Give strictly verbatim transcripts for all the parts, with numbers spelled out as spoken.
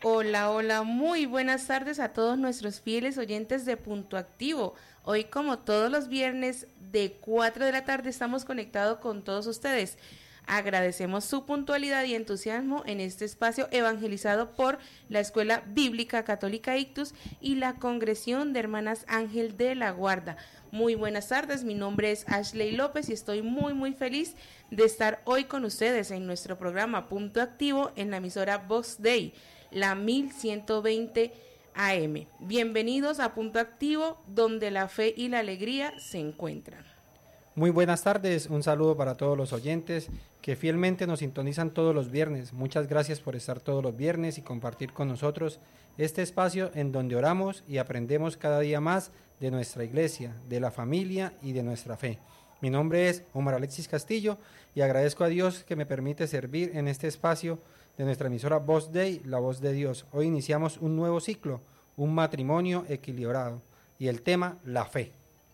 Hola, hola, muy buenas tardes a todos nuestros fieles oyentes de Punto Activo. Hoy, como todos los viernes de cuatro de la tarde, estamos conectados con todos ustedes. Agradecemos su puntualidad y entusiasmo en este espacio evangelizado por la Escuela Bíblica Católica Ictus y la Congresión de Hermanas Ángel de la Guarda. Muy buenas tardes, mi nombre es Ashley López y estoy muy muy feliz de estar hoy con ustedes en nuestro programa Punto Activo en la emisora Vox Dei, la mil ciento veinte A M. Bienvenidos a Punto Activo, donde la fe y la alegría se encuentran. Muy buenas tardes, un saludo para todos los oyentes que fielmente nos sintonizan todos los viernes. Muchas gracias por estar todos los viernes y compartir con nosotros este espacio en donde oramos y aprendemos cada día más de nuestra iglesia, de la familia y de nuestra fe. Mi nombre es Omar Alexis Castillo y agradezco a Dios que me permite servir en este espacio de nuestra emisora Voz Dei, la voz de Dios. Hoy iniciamos un nuevo ciclo, un matrimonio equilibrado y el tema, la fe.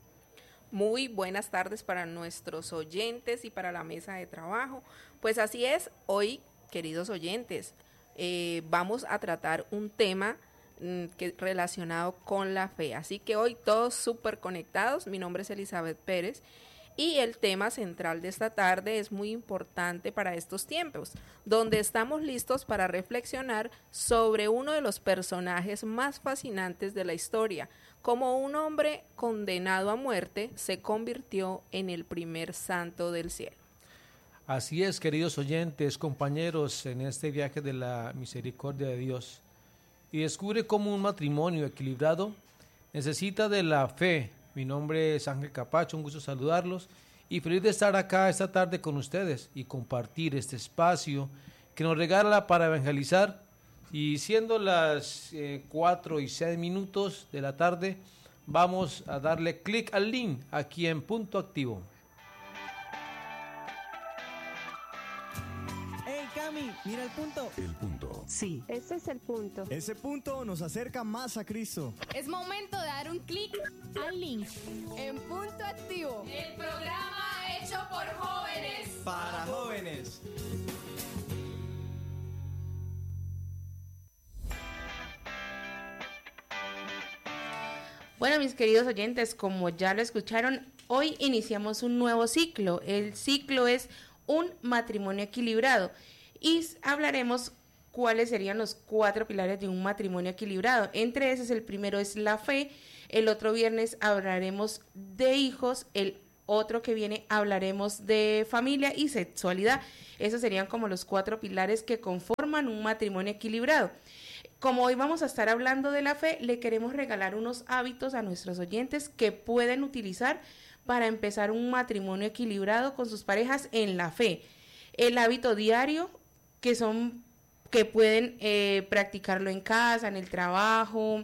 Muy buenas tardes para nuestros oyentes y para la mesa de trabajo. Pues así es, hoy, queridos oyentes, eh, vamos a tratar un tema mm, que, relacionado con la fe. Así que hoy todos súper conectados. Mi nombre es Elizabeth Pérez y el tema central de esta tarde es muy importante para estos tiempos, donde estamos listos para reflexionar sobre uno de los personajes más fascinantes de la historia. Como un hombre condenado a muerte se convirtió en el primer santo del cielo. Así es, queridos oyentes, compañeros, en este viaje de la misericordia de Dios, y descubre cómo un matrimonio equilibrado necesita de la fe. Mi nombre es Ángel Capacho, un gusto saludarlos y feliz de estar acá esta tarde con ustedes y compartir este espacio que nos regala para evangelizar. Y siendo las eh, cuatro y seis minutos de la tarde, vamos a darle clic al link aquí en Punto Activo. ¡Hey, Cami! ¡Mira el punto! El punto. Sí, ese es el punto. Ese punto nos acerca más a Cristo. Es momento de dar un clic al link en Punto Activo, el programa hecho por jóvenes para jóvenes. Bueno, mis queridos oyentes, como ya lo escucharon, hoy iniciamos un nuevo ciclo. El ciclo es un matrimonio equilibrado y hablaremos cuáles serían los cuatro pilares de un matrimonio equilibrado. Entre esos, el primero es la fe. El otro viernes hablaremos de hijos. El otro que viene hablaremos de familia y sexualidad. Esos serían como los cuatro pilares que conforman un matrimonio equilibrado. Como hoy vamos a estar hablando de la fe, le queremos regalar unos hábitos a nuestros oyentes que pueden utilizar para empezar un matrimonio equilibrado con sus parejas en la fe. El hábito diario, que son que pueden eh, practicarlo en casa, en el trabajo,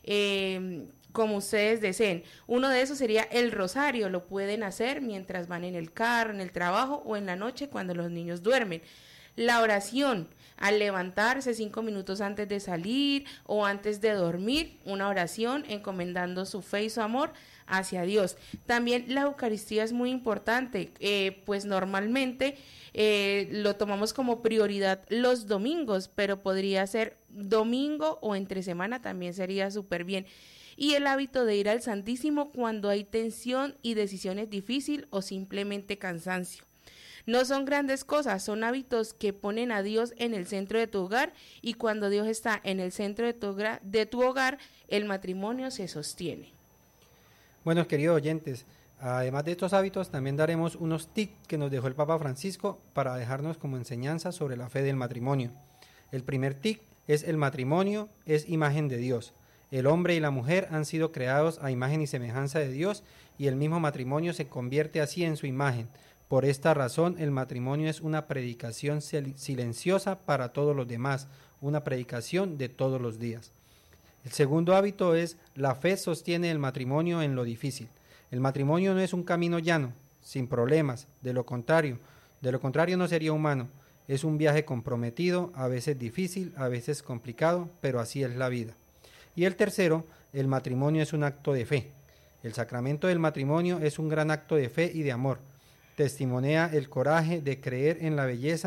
eh, como ustedes deseen. Uno de esos sería el rosario. Lo pueden hacer mientras van en el carro, en el trabajo o en la noche cuando los niños duermen. La oración, al levantarse cinco minutos antes de salir o antes de dormir, una oración encomendando su fe y su amor hacia Dios. También la Eucaristía es muy importante, eh, pues normalmente eh, lo tomamos como prioridad los domingos, pero podría ser domingo o entre semana, también sería súper bien. Y el hábito de ir al Santísimo cuando hay tensión y decisiones difíciles o simplemente cansancio. No son grandes cosas, son hábitos que ponen a Dios en el centro de tu hogar, y cuando Dios está en el centro de tu hogar, de tu hogar, el matrimonio se sostiene. Bueno, queridos oyentes, además de estos hábitos, también daremos unos tips que nos dejó el Papa Francisco para dejarnos como enseñanza sobre la fe del matrimonio. El primer tip es: el matrimonio es imagen de Dios. El hombre y la mujer han sido creados a imagen y semejanza de Dios, y el mismo matrimonio se convierte así en su imagen. Por esta razón, el matrimonio es una predicación silenciosa para todos los demás, una predicación de todos los días. El segundo hábito es: la fe sostiene el matrimonio en lo difícil. El matrimonio no es un camino llano, sin problemas, de lo contrario, de lo contrario no sería humano. Es un viaje comprometido, a veces difícil, a veces complicado, pero así es la vida. Y el tercero, el matrimonio es un acto de fe. El sacramento del matrimonio es un gran acto de fe y de amor. Testimonia el coraje de creer en la belleza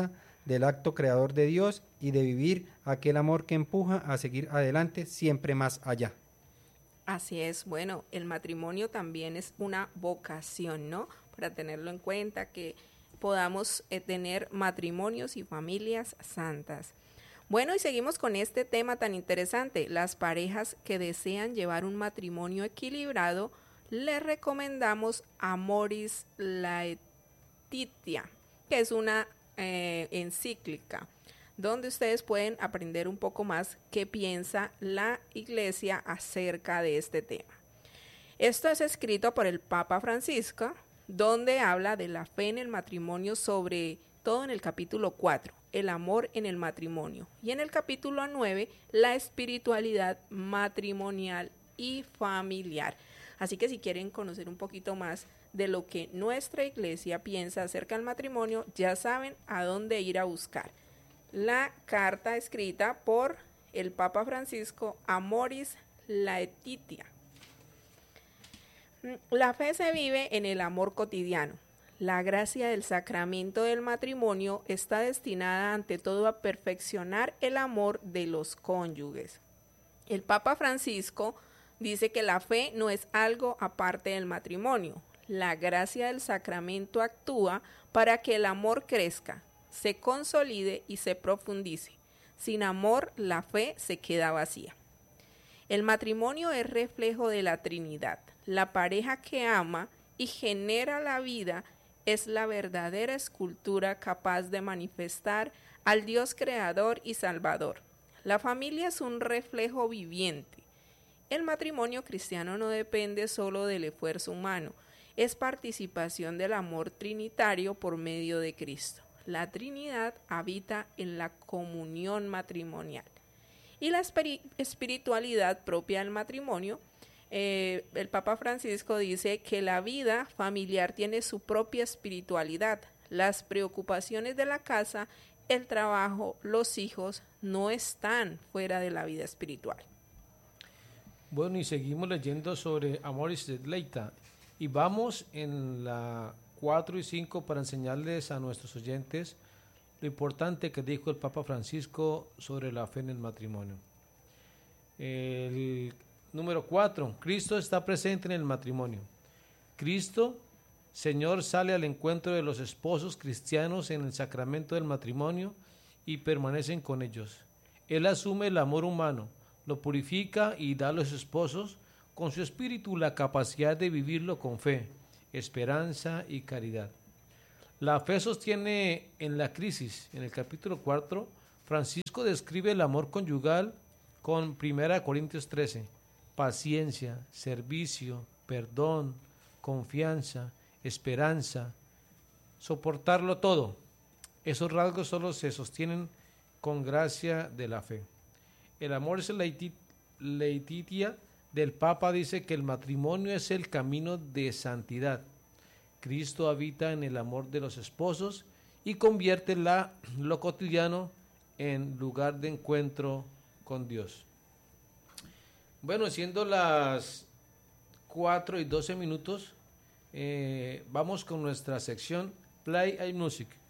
del acto creador de Dios y de vivir aquel amor que empuja a seguir adelante siempre más allá. Así es, bueno, el matrimonio también es una vocación, ¿no? Para tenerlo en cuenta, que podamos eh, tener matrimonios y familias santas. Bueno, y seguimos con este tema tan interesante. Las parejas que desean llevar un matrimonio equilibrado, les recomendamos Amoris Laetitia, que es una eh, encíclica donde ustedes pueden aprender un poco más qué piensa la Iglesia acerca de este tema. Esto es escrito por el Papa Francisco, donde habla de la fe en el matrimonio, sobre todo en el capítulo cuatro, el amor en el matrimonio, y en el capítulo nueve, la espiritualidad matrimonial y familiar. Así que si quieren conocer un poquito más de lo que nuestra Iglesia piensa acerca del matrimonio, ya saben a dónde ir a buscar la carta escrita por el Papa Francisco, Amoris Laetitia. La fe se vive en el amor cotidiano. La gracia del sacramento del matrimonio está destinada ante todo a perfeccionar el amor de los cónyuges. El Papa Francisco dice que la fe no es algo aparte del matrimonio. La gracia del sacramento actúa para que el amor crezca, se consolide y se profundice. Sin amor, la fe se queda vacía. El matrimonio es reflejo de la Trinidad. La pareja que ama y genera la vida es la verdadera escultura capaz de manifestar al Dios creador y salvador. La familia es un reflejo viviente. El matrimonio cristiano no depende solo del esfuerzo humano, es participación del amor trinitario por medio de Cristo. La Trinidad habita en la comunión matrimonial. Y la espiritualidad propia del matrimonio, eh, el Papa Francisco dice que la vida familiar tiene su propia espiritualidad. Las preocupaciones de la casa, el trabajo, los hijos no están fuera de la vida espiritual. Bueno, y seguimos leyendo sobre Amoris Laetitia y vamos en la cuatro y cinco para enseñarles a nuestros oyentes lo importante que dijo el Papa Francisco sobre la fe en el matrimonio. El número cuatro, Cristo está presente en el matrimonio. Cristo, Señor, sale al encuentro de los esposos cristianos en el sacramento del matrimonio y permanecen con ellos. Él asume el amor humano, lo purifica y da a los esposos con su espíritu la capacidad de vivirlo con fe, esperanza y caridad. La fe sostiene en la crisis. En el capítulo cuatro, Francisco describe el amor conyugal con primera Corintios trece, paciencia, servicio, perdón, confianza, esperanza, soportarlo todo. Esos rasgos solo se sostienen con gracia de la fe. El amor es la Laetitia del Papa dice que el matrimonio es el camino de santidad. Cristo habita en el amor de los esposos y convierte la, lo cotidiano en lugar de encuentro con Dios. Bueno, siendo las cuatro y doce minutos, eh, vamos con nuestra sección Play and Music.